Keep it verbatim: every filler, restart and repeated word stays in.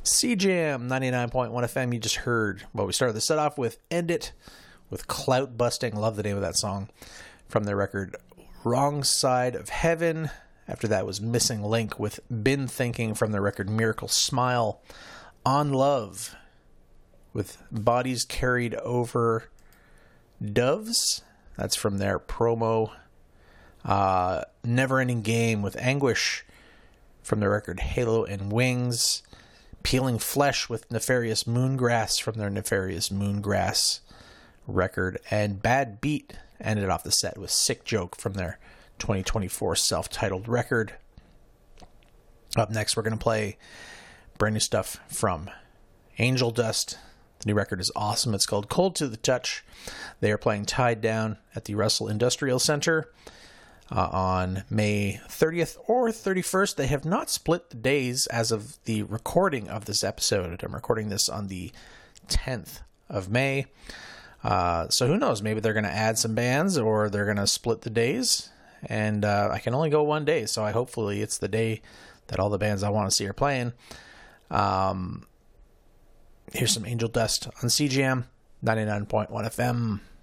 C Jam ninety-nine point one F M. You just heard, well, we started the set off with End It with Clout Busting. Love the name of that song from their record Wrong Side of Heaven. After that was Missing Link with Been Thinking from their record Miracle Smile. On Love with Bodies Carried Over Doves. That's from their promo. Uh, Never Ending Game with Anguish from their record Halo and Wings. Peeling Flesh with Nefarious Moongrass from their Nefarious Moongrass record. And Bad Beat ended off the set with Sick Joke from their twenty twenty-four self-titled record. Up next, we're going to play brand new stuff from Angel Dust. The new record is awesome. It's called Cold to the Touch. They are playing Tied Down at the Russell Industrial Center uh, on May thirtieth or thirty-first. They have not split the days as of the recording of this episode. I'm recording this on the tenth of May. Uh, so who knows? Maybe they're going to add some bands or they're going to split the days. And uh, I can only go one day, so I hopefully it's the day that all the bands I want to see are playing. Um, here's some Angel Dust on C G M ninety-nine point one F M.